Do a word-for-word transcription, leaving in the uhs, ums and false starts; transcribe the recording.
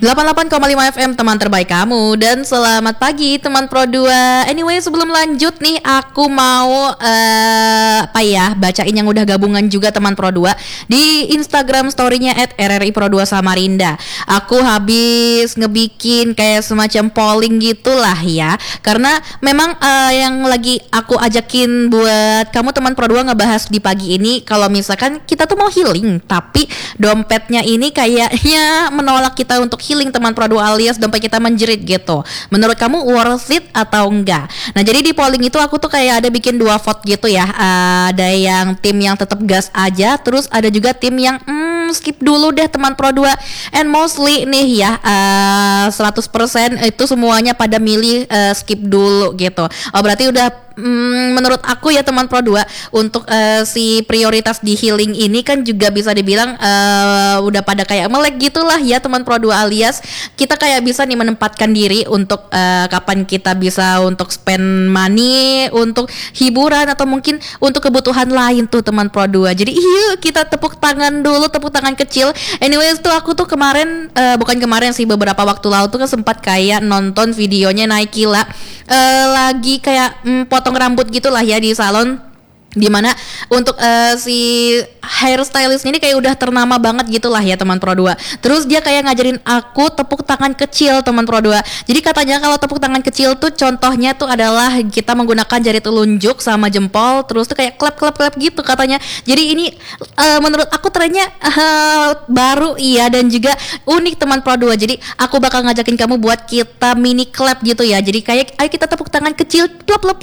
delapan puluh delapan koma lima F M teman terbaik kamu. Dan selamat pagi teman Pro dua. Anyway, sebelum lanjut nih, aku mau uh, apa ya, bacain yang udah gabungan juga teman Pro dua di Instagram story-nya et R R I Pro dua Samarinda. Aku habis ngebikin kayak semacam polling gitulah ya, karena memang uh, yang lagi aku ajakin buat kamu teman Pro dua ngebahas di pagi ini, kalau misalkan kita tuh mau healing tapi dompetnya ini kayaknya menolak kita untuk healing teman Pro dua, alias dompet kita menjerit gitu. Menurut kamu worth it atau enggak? Nah, jadi di polling itu aku tuh kayak ada bikin dua vote gitu ya. Uh, ada yang tim yang tetap gas aja, terus ada juga tim yang hmm, skip dulu deh teman Pro dua. And mostly nih ya, uh, seratus persen itu semuanya pada milih uh, skip dulu gitu. Oh, berarti udah Hmm, menurut aku ya teman Pro dua, untuk uh, si prioritas di healing ini kan juga bisa dibilang uh, udah pada kayak melek gitulah ya teman Pro dua, alias kita kayak bisa nih menempatkan diri untuk uh, kapan kita bisa untuk spend money untuk hiburan atau mungkin untuk kebutuhan lain tuh teman Pro dua. Jadi yuk kita tepuk tangan dulu, tepuk tangan kecil. Anyways tuh aku tuh kemarin uh, bukan kemarin sih, beberapa waktu lalu tuh kan sempat kayak nonton videonya Naikila uh, lagi kayak mm, potong rambut gitulah ya di salon, dimana untuk uh, si hairstylist ini kayak udah ternama banget gitulah ya teman Pro dua. Terus dia kayak ngajarin aku tepuk tangan kecil teman Pro dua. Jadi katanya kalau tepuk tangan kecil tuh contohnya tuh adalah kita menggunakan jari telunjuk sama jempol, terus tuh kayak clap clap clap gitu katanya. Jadi ini uh, menurut aku trennya uh, baru iya, dan juga unik teman Pro dua. Jadi aku bakal ngajakin kamu buat kita mini clap gitu ya. Jadi kayak ayo kita tepuk tangan kecil, plop plop